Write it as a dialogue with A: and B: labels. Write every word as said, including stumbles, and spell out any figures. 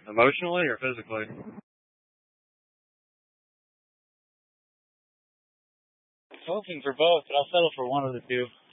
A: Emotionally or physically? Hoping for both, but I'll settle for one of the two.